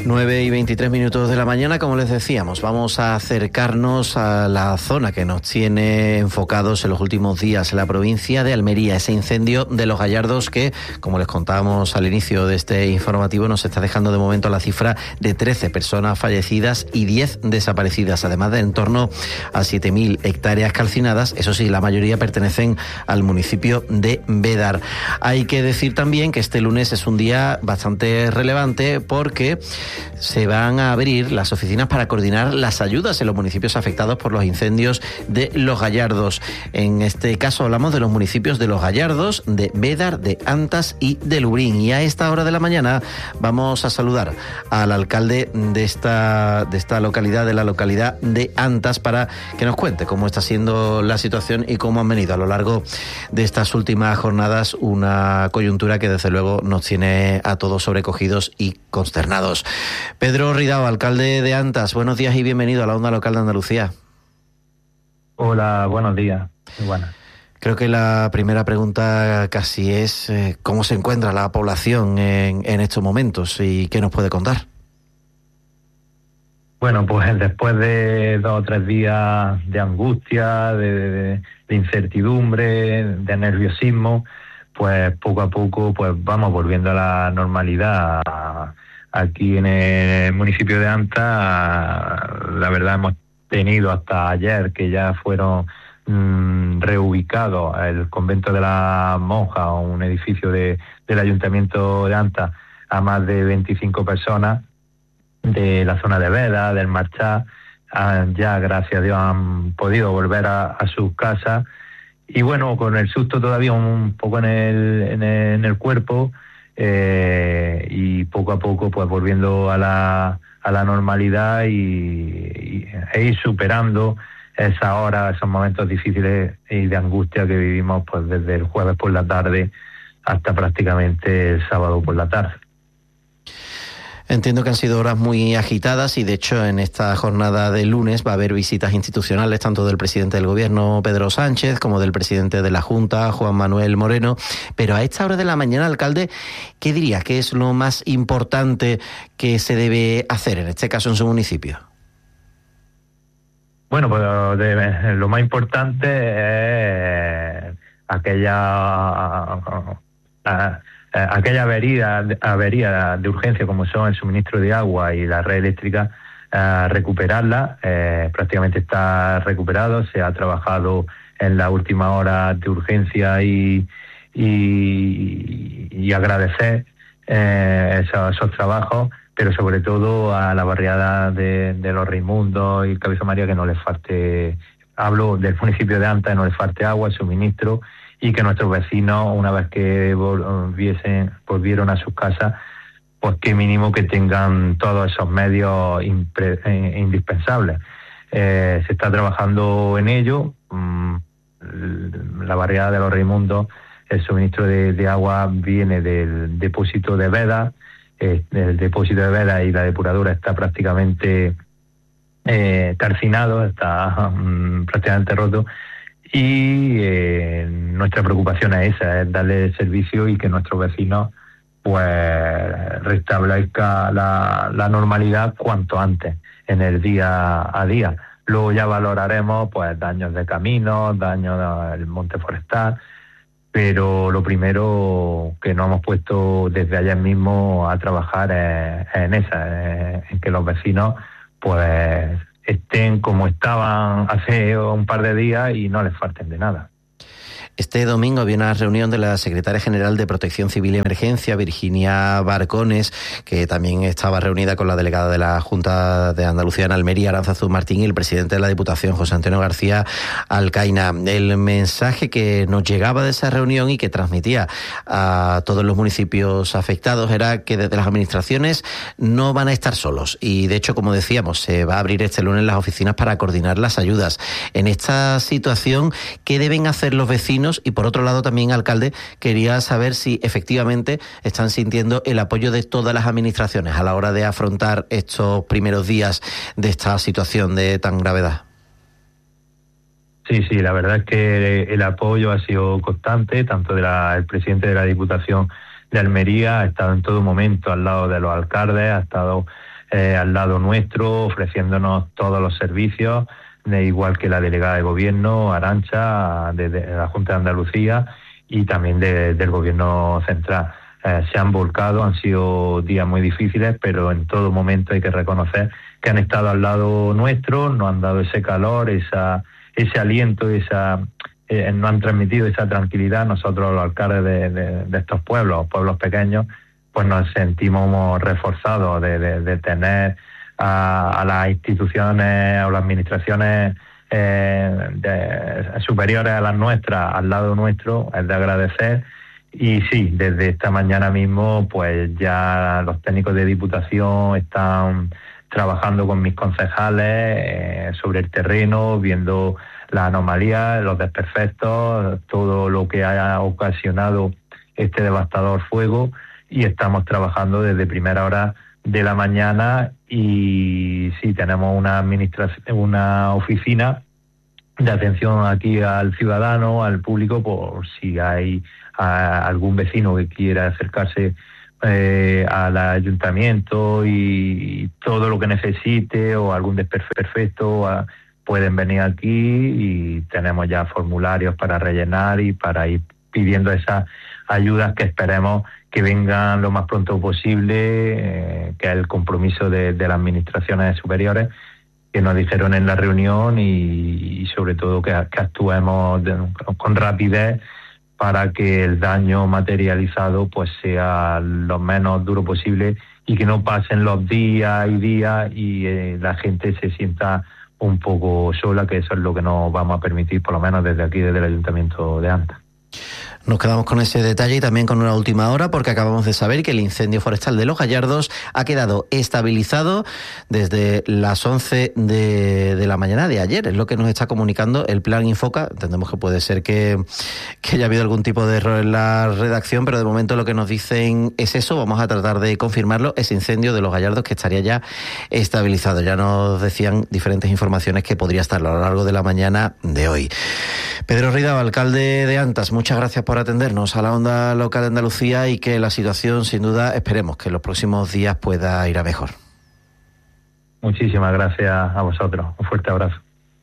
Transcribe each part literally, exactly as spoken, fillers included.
nueve y veintitrés minutos de la mañana, como les decíamos, vamos a acercarnos a la zona que nos tiene enfocados en los últimos días, en la provincia de Almería, ese incendio de Los Gallardos que, como les contábamos al inicio de este informativo, nos está dejando de momento la cifra de trece personas fallecidas y diez desaparecidas, además de en torno a siete mil hectáreas calcinadas. Eso sí, la mayoría pertenecen al municipio de Bédar. Hay que decir también que este lunes es un día bastante relevante porque se van a abrir las oficinas para coordinar las ayudas en los municipios afectados por los incendios de Los Gallardos. En este caso hablamos de los municipios de Los Gallardos, de Bédar, de Antas y de Lubrín. Y a esta hora de la mañana vamos a saludar al alcalde de esta, de esta localidad, de la localidad de Antas, para que nos cuente cómo está siendo la situación y cómo han venido a lo largo de estas últimas jornadas una coyuntura que desde luego nos tiene a todos sobrecogidos y consternados. Pedro Ridao, alcalde de Antas, buenos días y bienvenido a la Onda Local de Andalucía. Hola, buenos días. Muy buenas. Creo que la primera pregunta casi es eh, ¿cómo se encuentra la población en, en estos momentos y qué nos puede contar? Bueno, pues después de dos o tres días de angustia, de, de, de incertidumbre, de nerviosismo, pues poco a poco pues vamos volviendo a la normalidad. Aquí en el municipio de Antas, la verdad hemos tenido hasta ayer que ya fueron mmm, reubicados el convento de la Monja, un edificio de, del ayuntamiento de Antas, a más de veinticinco personas de la zona de Veda, del Marchá. Ya gracias a Dios han podido volver a, a sus casas y bueno, con el susto todavía un poco en el, en el, en el cuerpo. Eh, y poco a poco pues volviendo a la a la normalidad y, y e ir superando esas horas, esos momentos difíciles y de angustia que vivimos pues desde el jueves por la tarde hasta prácticamente el sábado por la tarde. Entiendo que han sido horas muy agitadas y de hecho en esta jornada de lunes va a haber visitas institucionales tanto del presidente del gobierno Pedro Sánchez como del presidente de la Junta Juan Manuel Moreno, pero a esta hora de la mañana, alcalde, ¿qué diría que es lo más importante que se debe hacer en este caso en su municipio? Bueno, pues de, lo más importante es aquella a, aquella avería, avería de urgencia como son el suministro de agua y la red eléctrica, eh, recuperarla. Eh, prácticamente está recuperado, se ha trabajado en la última hora de urgencia y, y, y agradecer eh, esos, esos trabajos, pero sobre todo a la barriada de, de los Raimundos y Cabeza María que no les falte, hablo del municipio de Antas, no les falte agua, suministro, y que nuestros vecinos, una vez que volviesen, volvieron a sus casas, pues que mínimo que tengan todos esos medios impre, eh, indispensables. Eh, se está trabajando en ello. Mm, la barriada de los Raimundos, el suministro de, de agua viene del depósito de Veda. Eh, el depósito de Veda y la depuradora está prácticamente eh, calcinado, está mm, prácticamente roto. Y eh, nuestra preocupación es esa, es darle servicio y que nuestros vecinos pues restablezca la, la normalidad cuanto antes en el día a día. Luego ya valoraremos pues daños de caminos, daños del monte forestal, pero lo primero que nos hemos puesto desde ayer mismo a trabajar es, es en esa, es en que los vecinos pues estén como estaban hace un par de días y no les falten de nada. Este domingo había una reunión de la secretaria general de Protección Civil y Emergencia, Virginia Barcones, que también estaba reunida con la delegada de la Junta de Andalucía en Almería, Aránzazu Martín, y el presidente de la Diputación, José Antonio García Alcaina. El mensaje que nos llegaba de esa reunión y que transmitía a todos los municipios afectados era que desde las administraciones no van a estar solos. Y de hecho, como decíamos, se va a abrir este lunes las oficinas para coordinar las ayudas. En esta situación, ¿qué deben hacer los vecinos? Y por otro lado también, alcalde, quería saber si efectivamente están sintiendo el apoyo de todas las administraciones a la hora de afrontar estos primeros días de esta situación de tan gravedad. Sí, sí, la verdad es que el apoyo ha sido constante, tanto del de presidente de la Diputación de Almería ha estado en todo momento al lado de los alcaldes, ha estado eh, al lado nuestro, ofreciéndonos todos los servicios, de igual que la delegada de gobierno, Arantxa, de, de la Junta de Andalucía y también de, del gobierno central. Eh, se han volcado, han sido días muy difíciles, pero en todo momento hay que reconocer que han estado al lado nuestro, nos han dado ese calor, esa, ese aliento, esa, eh, nos han transmitido esa tranquilidad. Nosotros, los alcaldes de, de, de estos pueblos, pueblos pequeños, pues nos sentimos reforzados de, de, de tener a, a las instituciones o las administraciones eh, de, superiores a las nuestras al lado nuestro. Es de agradecer. Y sí, desde esta mañana mismo pues ya los técnicos de Diputación están trabajando con mis concejales eh, sobre el terreno, viendo las anomalías, los desperfectos, todo lo que haya ocasionado este devastador fuego, y estamos trabajando desde primera hora de la mañana. Y sí, tenemos una administración, una oficina de atención aquí al ciudadano, al público, por si hay a algún vecino que quiera acercarse eh, al ayuntamiento y, y todo lo que necesite, o algún desperfecto, a, pueden venir aquí y tenemos ya formularios para rellenar y para ir pidiendo esas ayudas que esperemos que vengan lo más pronto posible, eh, que es el compromiso de, de las administraciones superiores que nos dijeron en la reunión, y, y sobre todo que, que actuemos de, con rapidez para que el daño materializado pues sea lo menos duro posible y que no pasen los días y días y eh, la gente se sienta un poco sola, que eso es lo que nos vamos a permitir, por lo menos desde aquí, desde el Ayuntamiento de Anta. Nos quedamos con ese detalle y también con una última hora, porque acabamos de saber que el incendio forestal de Los Gallardos ha quedado estabilizado desde las once de, de la mañana de ayer. Es lo que nos está comunicando el Plan Infoca. Entendemos que puede ser que, que haya habido algún tipo de error en la redacción, pero de momento lo que nos dicen es eso. Vamos a tratar de confirmarlo, ese incendio de Los Gallardos que estaría ya estabilizado. Ya nos decían diferentes informaciones que podría estar a lo largo de la mañana de hoy. Pedro Ridao, alcalde de Antas, muchas gracias por atendernos a la onda local de Andalucía, y que la situación, sin duda, esperemos que en los próximos días pueda ir a mejor. Muchísimas gracias a vosotros. Un fuerte abrazo.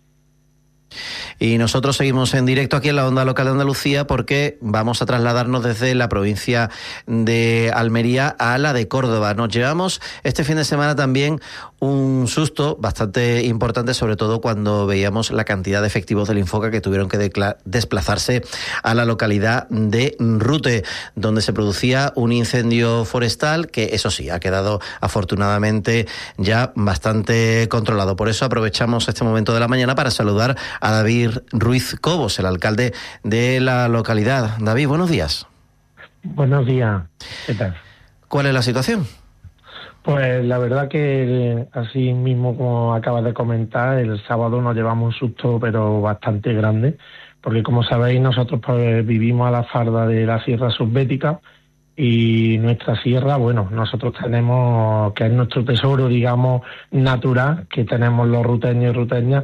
Y nosotros seguimos en directo aquí en la onda local de Andalucía, porque vamos a trasladarnos desde la provincia de Almería a la de Córdoba. Nos llevamos este fin de semana también un susto bastante importante, sobre todo cuando veíamos la cantidad de efectivos del Infoca que tuvieron que decla- desplazarse a la localidad de Rute, donde se producía un incendio forestal que, eso sí, ha quedado afortunadamente ya bastante controlado. Por eso aprovechamos este momento de la mañana para saludar a David Ruiz Cobos, el alcalde de la localidad. David, buenos días. Buenos días, ¿qué tal? ¿Cuál es la situación? Pues la verdad que, así mismo como acabas de comentar, el sábado nos llevamos un susto pero bastante grande, porque como sabéis nosotros pues vivimos a la falda de la Sierra Subbética, y nuestra sierra, bueno, nosotros tenemos, que es nuestro tesoro, digamos, natural, que tenemos los ruteños y ruteñas,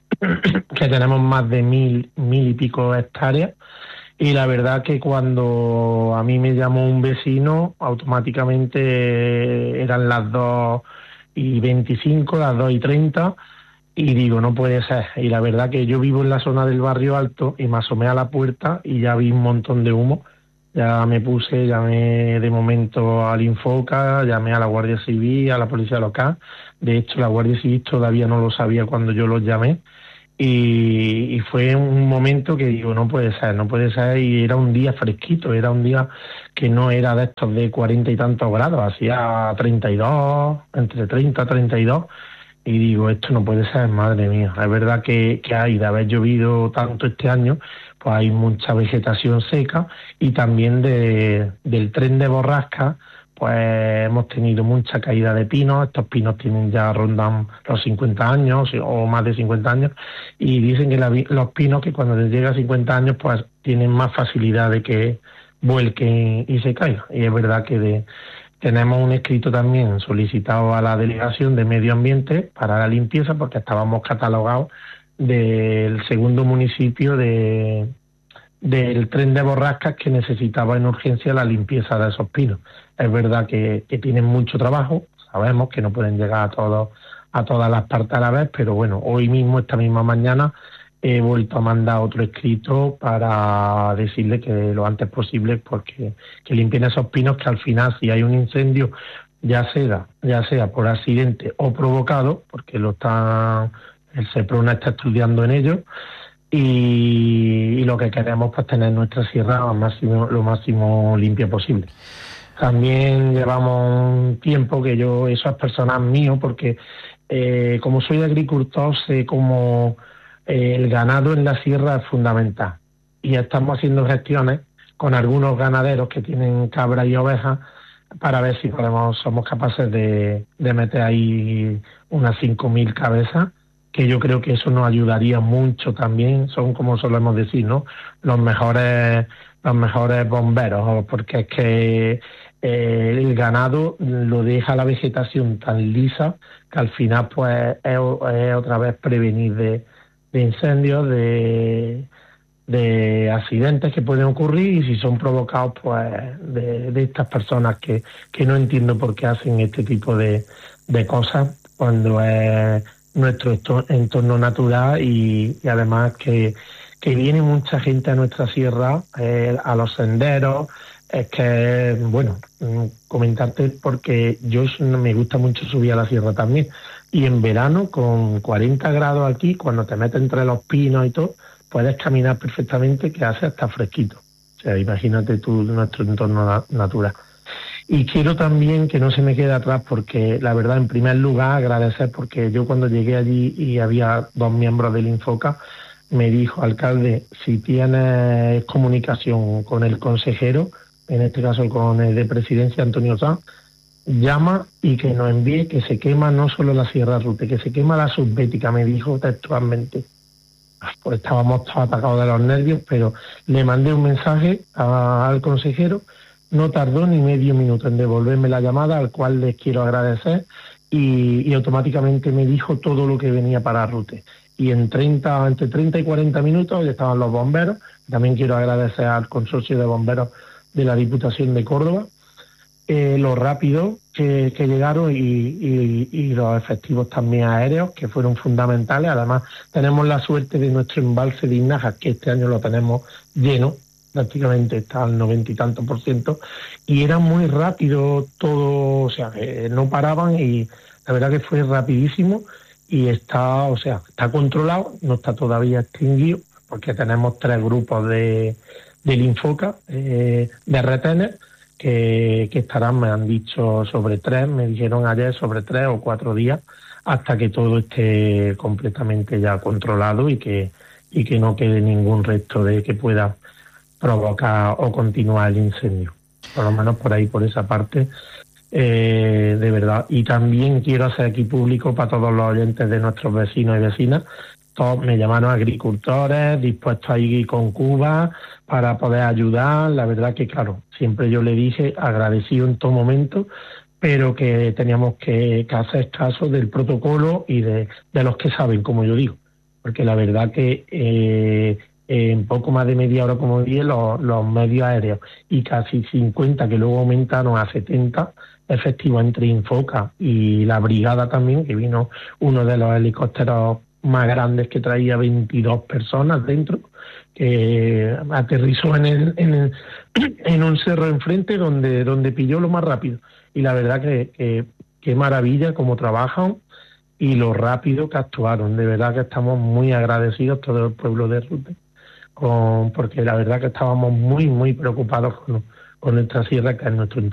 que tenemos más de mil, mil y pico hectáreas. Y la verdad que cuando a mí me llamó un vecino, automáticamente eran las dos y veinticinco, las dos y treinta, y digo, no puede ser. Y la verdad que yo vivo en la zona del Barrio Alto y me asomé a la puerta y ya vi un montón de humo. Ya me puse, llamé de momento al Infoca, llamé a la Guardia Civil, a la Policía Local. De hecho, la Guardia Civil todavía no lo sabía cuando yo los llamé. Y, y fue un momento que digo, no puede ser, no puede ser, y era un día fresquito, era un día que no era de estos de cuarenta y tantos grados, hacía treinta y dos, entre treinta y treinta y dos, y digo, esto no puede ser, madre mía. Es verdad que, que hay, de haber llovido tanto este año, pues hay mucha vegetación seca, y también de, del tren de borrasca, pues hemos tenido mucha caída de pinos. Estos pinos tienen ya rondan los cincuenta años o más de cincuenta años, y dicen que la, los pinos que cuando les llega a cincuenta años pues tienen más facilidad de que vuelquen y se caigan. Y es verdad que de, tenemos un escrito también solicitado a la Delegación de Medio Ambiente para la limpieza, porque estábamos catalogados del segundo municipio de del tren de borrascas que necesitaba en urgencia la limpieza de esos pinos. Es verdad que, que tienen mucho trabajo, sabemos que no pueden llegar a todos a todas las partes a la vez, pero bueno, hoy mismo, esta misma mañana, he vuelto a mandar otro escrito para decirle que lo antes posible, porque que limpien esos pinos, que al final, si hay un incendio, ya sea, ya sea por accidente o provocado, porque lo está, el SEPRONA está estudiando en ello, y, y lo que queremos pues tener nuestra sierra lo máximo, lo máximo limpia posible. También llevamos un tiempo que yo, eso es personal mío, porque eh, como soy agricultor, sé cómo eh, el ganado en la sierra es fundamental. Y estamos haciendo gestiones con algunos ganaderos que tienen cabras y ovejas para ver si podemos, somos capaces de, de meter ahí unas cinco mil cabezas, que yo creo que eso nos ayudaría mucho también. Son, como solemos decir, ¿no?, los mejores, los mejores bomberos, porque es que Eh, el ganado lo deja la vegetación tan lisa que al final pues es, es otra vez prevenir de, de incendios, de, de accidentes que pueden ocurrir, y si son provocados pues de, de estas personas que, que no entiendo por qué hacen este tipo de, de cosas cuando es nuestro entorno natural, y, y además que, que viene mucha gente a nuestra sierra, eh, a los senderos. Es que, bueno, comentarte, porque yo me gusta mucho subir a la sierra también, y en verano con cuarenta grados aquí, cuando te metes entre los pinos y todo, puedes caminar perfectamente, que hace hasta fresquito. O sea, imagínate tú nuestro entorno natural. Y quiero también que no se me quede atrás, porque la verdad, en primer lugar, agradecer, porque yo cuando llegué allí y había dos miembros del Infoca, me dijo, alcalde, si tienes comunicación con el consejero, en este caso con el de Presidencia, Antonio Sanz, llama y que nos envíe, que se quema no solo la Sierra Rute, que se quema la subbética, me dijo textualmente. Pues estábamos todos atacados de los nervios, pero le mandé un mensaje a, al consejero, no tardó ni medio minuto en devolverme la llamada, al cual les quiero agradecer, y, y automáticamente me dijo todo lo que venía para Rute. Y en treinta, entre treinta y cuarenta minutos ya estaban los bomberos. También quiero agradecer al consorcio de bomberos de la Diputación de Córdoba, eh, lo rápido que, que llegaron, y, y, y los efectivos también aéreos, que fueron fundamentales. Además, tenemos la suerte de nuestro embalse de Inajas, que este año lo tenemos lleno, prácticamente está al noventa y tantos por ciento, y era muy rápido todo, o sea, eh, no paraban, y la verdad que fue rapidísimo, y está, o sea, está controlado, no está todavía extinguido, porque tenemos tres grupos de del Infoca, eh, de retenes, que, que estarán, me han dicho, sobre tres, me dijeron ayer, sobre tres o cuatro días, hasta que todo esté completamente ya controlado, y que, y que no quede ningún resto de que pueda provocar o continuar el incendio. Por lo menos por ahí, por esa parte, eh, de verdad. Y también quiero hacer aquí público para todos los oyentes de nuestros vecinos y vecinas. Todos me llamaron agricultores dispuestos a ir con Cuba para poder ayudar. La verdad que, claro, siempre yo le dije, agradecido en todo momento, pero que teníamos que, que hacer caso del protocolo y de, de los que saben, como yo digo. Porque la verdad que eh, en poco más de media hora, como dije, los, los medios aéreos y casi cincuenta, que luego aumentaron a setenta, efectivos entre Infoca y la brigada también, que vino uno de los helicópteros más grandes, que traía veintidós personas dentro, que aterrizó en el, en el, en un cerro enfrente, donde donde pilló lo más rápido. Y la verdad que, que, que maravilla cómo trabajan y lo rápido que actuaron. De verdad que estamos muy agradecidos, todo el pueblo de Rute, con, porque la verdad que estábamos muy, muy preocupados con, con nuestra sierra, que es nuestro entorno.